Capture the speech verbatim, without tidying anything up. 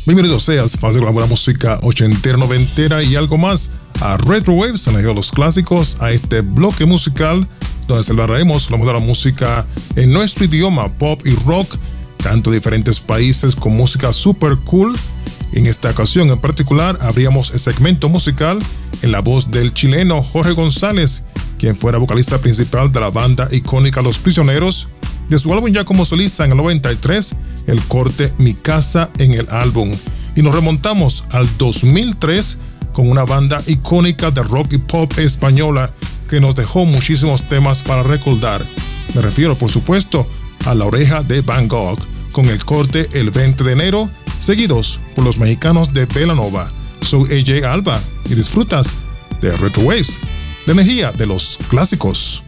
Bienvenido seas, fan de la buena música ochentera, noventera y algo más, a Retro Waves, en de los clásicos, a este bloque musical donde celebraremos lo mejor de la música en nuestro idioma, pop y rock, tanto de diferentes países con música super cool. En esta ocasión en particular abríamos el segmento musical en la voz del chileno Jorge González, quien fuera vocalista principal de la banda icónica Los Prisioneros, de su álbum ya como solista en el noventa y tres, el corte Mi Casa en el álbum. Y nos remontamos al dos mil tres con una banda icónica de rock y pop española que nos dejó muchísimos temas para recordar. Me refiero, por supuesto, a La Oreja de Van Gogh, con el corte El veinte de enero, seguidos por los mexicanos de Belanova. Soy A J Alba y disfrutas de Retro Waves, la energía de los clásicos.